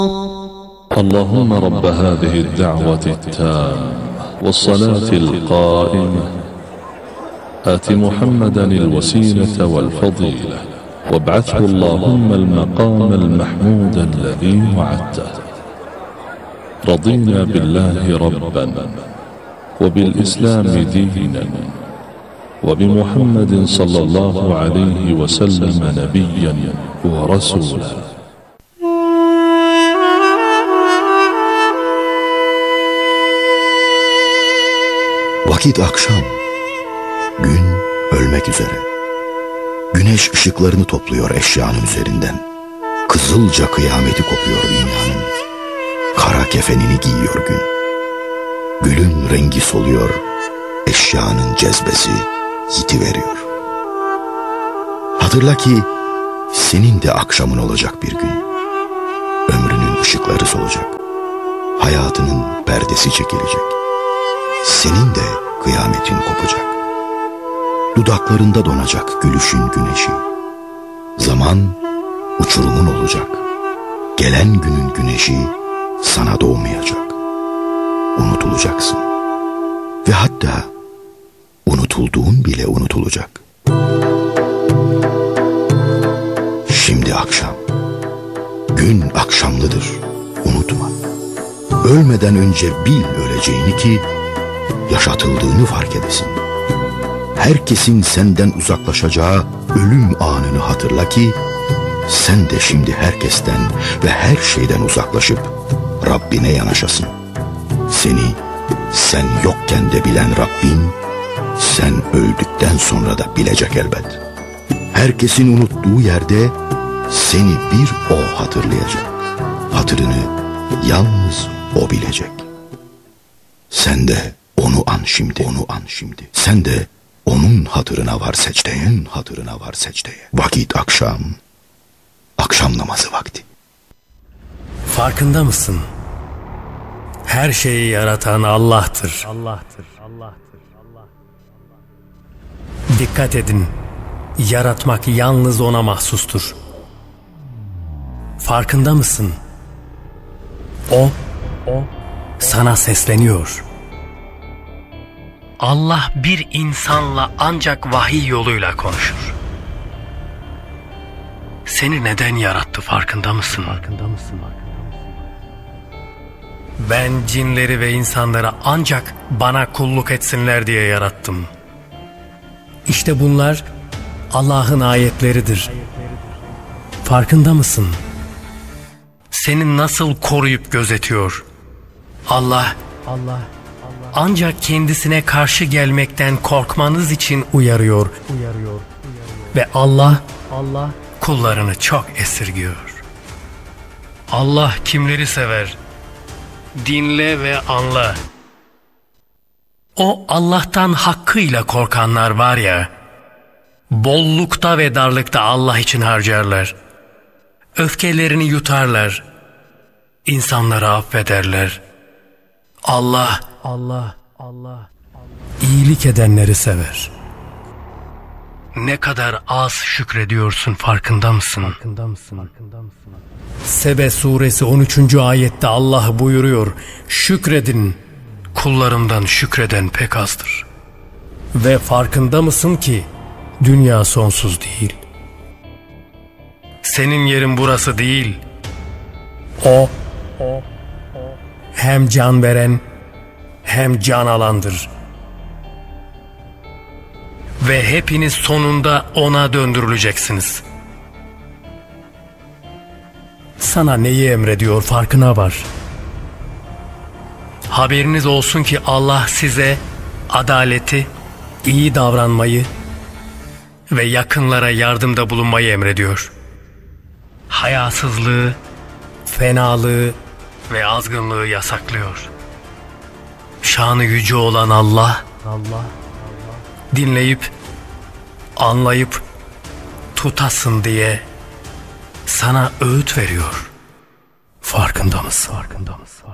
اللهم رب هذه الدعوة التامة والصلاة القائمة آت محمدا الوسيلة والفضيلة وابعثه اللهم المقام المحمود الذي وعدته. رضينا بالله ربا وبالإسلام دينا وبمحمد صلى الله عليه وسلم نبيا ورسولا. Vakit akşam, gün ölmek üzere. Güneş ışıklarını topluyor eşyanın üzerinden. Kızılca kıyameti kopuyor dünyanın. Kara kefenini giyiyor gün. Gülün rengi soluyor, eşyanın cezbesi yitiveriyor. Hatırla ki senin de akşamın olacak bir gün. Ömrünün ışıkları solacak. Hayatının perdesi çekilecek. Senin de kıyametin kopacak. Dudaklarında donacak gülüşün güneşi. Zaman uçurumun olacak. Gelen günün güneşi sana doğmayacak. Unutulacaksın. Ve hatta unutulduğun bile unutulacak. Şimdi akşam. Gün akşamlıdır. Unutma. Ölmeden önce bil öleceğini ki yaşatıldığını fark edesin. Herkesin senden uzaklaşacağı ölüm anını hatırla ki sen de şimdi herkesten ve her şeyden uzaklaşıp Rabbine yanaşasın. Seni sen yokken de bilen Rabbin sen öldükten sonra da bilecek elbet. Herkesin unuttuğu yerde seni bir o hatırlayacak. Hatırını yalnız o bilecek. Sen de onu an şimdi, onu an şimdi. Sen de onun hatırına var secdeye, onun hatırına var secdeye. Vakit akşam, akşam namazı vakti. Farkında mısın? Her şeyi yaratan Allah'tır. Dikkat edin, yaratmak yalnız ona mahsustur. Farkında mısın? O sana sesleniyor. Allah bir insanla ancak vahiy yoluyla konuşur. Seni neden yarattı farkında mısın? Ben cinleri ve insanları ancak bana kulluk etsinler diye yarattım. İşte bunlar Allah'ın ayetleridir. Farkında mısın? Seni nasıl koruyup gözetiyor? Allah ancak kendisine karşı gelmekten korkmanız için uyarıyor. Ve Allah kullarını çok esirgiyor. Allah kimleri sever? Dinle ve anla. O Allah'tan hakkıyla korkanlar var ya, bollukta ve darlıkta Allah için harcarlar. Öfkelerini yutarlar. İnsanları affederler. Allah iyilik edenleri sever. Ne kadar az şükrediyorsun farkında mısın? Sebe suresi 13. ayette Allah buyuruyor: şükredin, kullarımdan şükreden pek azdır. Ve farkında mısın ki dünya sonsuz değil. Senin yerin burası değil. O hem can veren hem can alandır. Ve hepiniz sonunda ona döndürüleceksiniz. Sana neyi emrediyor farkına var. Haberiniz olsun ki Allah size adaleti, iyi davranmayı ve yakınlara yardımda bulunmayı emrediyor. Hayasızlığı, fenalığı ve azgınlığı yasaklıyor. Şanı yüce olan Allah dinleyip, anlayıp, tutasın diye sana öğüt veriyor. Farkında mısın?